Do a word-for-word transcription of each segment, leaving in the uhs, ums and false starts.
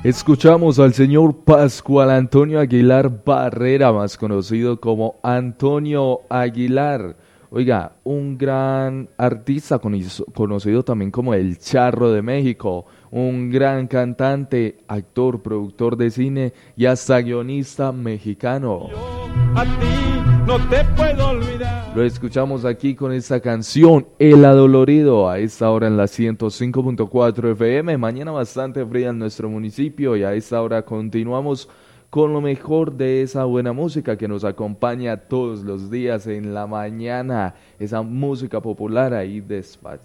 Escuchamos al señor Pascual Antonio Aguilar Barrera, más conocido como Antonio Aguilar. Oiga, un gran artista conocido también como el Charro de México, un gran cantante, actor, productor de cine y hasta guionista mexicano. Yo a ti no te puedo olvidar. Lo escuchamos aquí con esta canción, El Adolorido, a esta hora en la ciento cinco punto cuatro F M. Mañana bastante fría en nuestro municipio y a esta hora continuamos con lo mejor de esa buena música que nos acompaña todos los días en la mañana, esa música popular ahí de,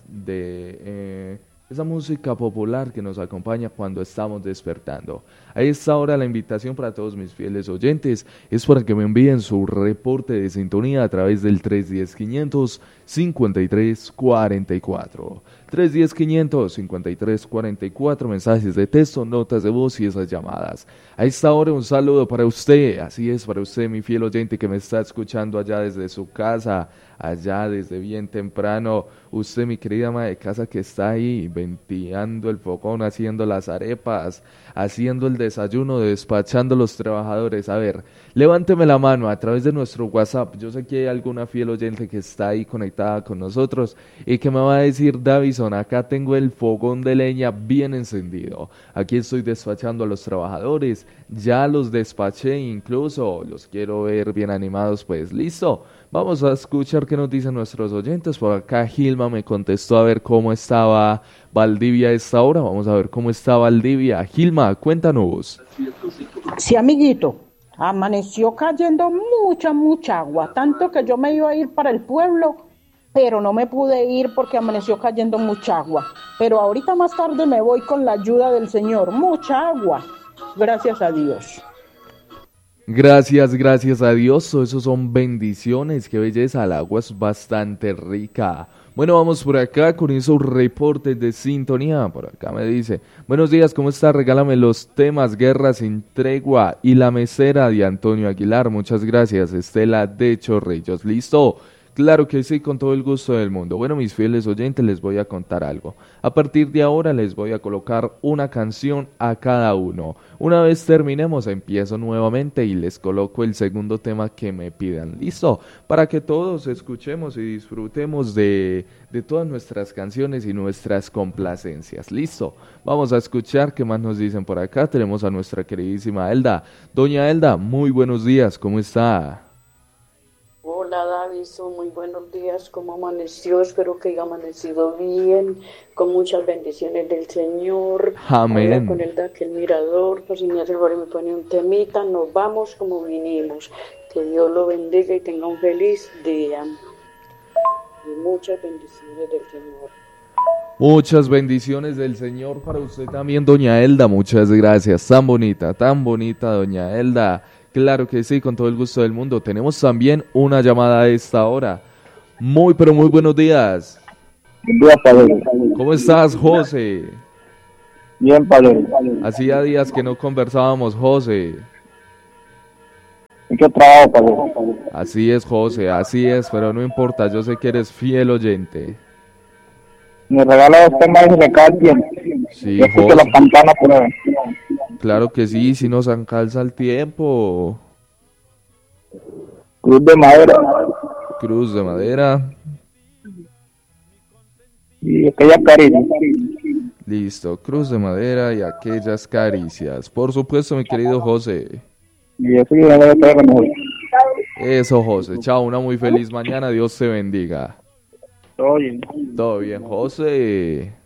de eh, esa música popular que nos acompaña cuando estamos despertando. A esta hora la invitación para todos mis fieles oyentes es para que me envíen su reporte de sintonía a través del tres uno cero, quinientos cincuenta y tres cuarenta y cuatro. tres uno cero, quinientos cincuenta y tres cuarenta y cuatro, mensajes de texto, notas de voz y esas llamadas. A esta hora un saludo para usted, así es, para usted mi fiel oyente que me está escuchando allá desde su casa, allá desde bien temprano, usted mi querida ama de casa que está ahí ventilando el fogón, haciendo las arepas, haciendo el desayuno, despachando los trabajadores. A ver, levánteme la mano a través de nuestro WhatsApp, yo sé que hay alguna fiel oyente que está ahí conectada con nosotros y que me va a decir: Davison, acá tengo el fogón de leña bien encendido, aquí estoy despachando a los trabajadores, ya los despaché incluso, los quiero ver bien animados. Pues listo, vamos a escuchar qué nos dicen nuestros oyentes. Por acá Gilma me contestó a ver cómo estaba Valdivia a esta hora, vamos a ver cómo está Valdivia. Gilma, cuéntanos. Sí, amiguito, amaneció cayendo mucha, mucha agua, tanto que yo me iba a ir para el pueblo, pero no me pude ir porque amaneció cayendo mucha agua. Pero ahorita más tarde me voy con la ayuda del Señor. Mucha agua, gracias a Dios. Gracias, gracias a Dios, eso son bendiciones, qué belleza, el agua es bastante rica. Bueno, vamos por acá con esos reportes de sintonía. Por acá me dice: buenos días, ¿cómo está? Regálame los temas Guerra sin tregua y La mesera de Antonio Aguilar. Muchas gracias, Estela de Chorrillos. ¿Listo? Claro que sí, con todo el gusto del mundo. Bueno, mis fieles oyentes, les voy a contar algo. A partir de ahora les voy a colocar una canción a cada uno. Una vez terminemos, empiezo nuevamente y les coloco el segundo tema que me pidan. ¿Listo? Para que todos escuchemos y disfrutemos de, de todas nuestras canciones y nuestras complacencias. ¿Listo? Vamos a escuchar qué más nos dicen por acá. Tenemos a nuestra queridísima Elda. Doña Elda, muy buenos días, ¿cómo está? Hola Davison, muy buenos días, ¿cómo amaneció? Espero que haya amanecido bien, con muchas bendiciones del Señor. Amén. Habla con el de aquel mirador, por si me hace el favor y me pone un temita, nos vamos como vinimos. Que Dios lo bendiga y tenga un feliz día. Y muchas bendiciones del Señor. Muchas bendiciones del Señor para usted también, doña Elda, muchas gracias, tan bonita, tan bonita doña Elda. Claro que sí, con todo el gusto del mundo. Tenemos también una llamada a esta hora. Muy, pero muy buenos días. Buen día, padre. ¿Cómo estás, José? Bien, padre. Hacía días que no conversábamos, José. ¿En qué trabajo, padre? Así es, José, así es, pero no importa, yo sé que eres fiel oyente. Me regala dos temas y me cae bien. Sí, yo escucho José. las campanas por ahí. Claro que sí, si nos alcanza el tiempo. Cruz de madera. Cruz de madera. Y aquella caricia. Listo, cruz de madera y aquellas caricias. Por supuesto, mi querido José. Y eso yo no voy a mejor. Eso, José. Chao, una muy feliz mañana. Dios te bendiga. Todo bien. Todo bien, José.